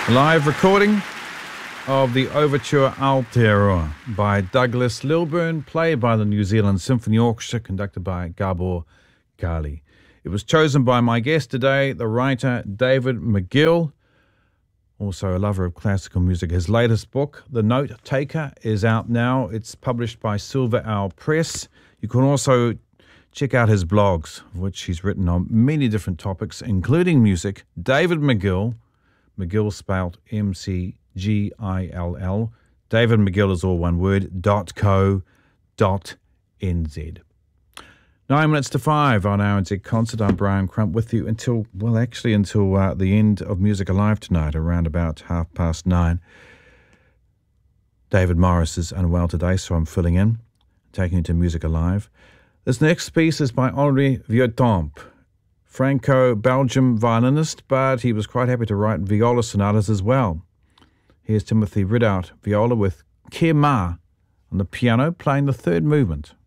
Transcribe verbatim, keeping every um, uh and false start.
Live recording of the Overture Aotearoa by Douglas Lilburn, played by the New Zealand Symphony Orchestra, conducted by Gabor Kali. It was chosen by my guest today, the writer David McGill, also a lover of classical music. His latest book, The Note Taker, is out now. It's published by Silver Owl Press. You can also check out his blogs, which he's written on many different topics, including music. David McGill, McGill spelled M C G I L L. David McGill is all one word, dot co dot N Z. Nine minutes to five on our N Z Concert. I'm Brian Crump with you until, well, actually until uh, the end of Music Alive tonight, around about half past nine. David Morris is unwell today, so I'm filling in, taking you to Music Alive. This next piece is by Henri Vieuxtemps, Franco-Belgian violinist, but he was quite happy to write viola sonatas as well. Here's Timothy Ridout, viola with Keir Ma on the piano, playing the third movement.